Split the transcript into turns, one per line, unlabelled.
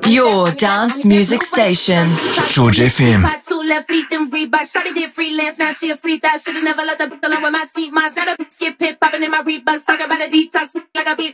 Your dance music station.
George FM.
Two left feet, them Reebok. Shawty did freelance, now she a free thot. Should've never let the alone with my seat. Mine's not a skip pit, popping in my Reeboks. Talking about a detox, like I be